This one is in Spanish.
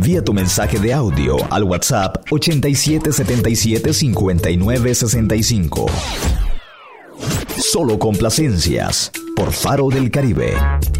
Envía tu mensaje de audio al WhatsApp 8777-5965. Solo complacencias por Faro del Caribe.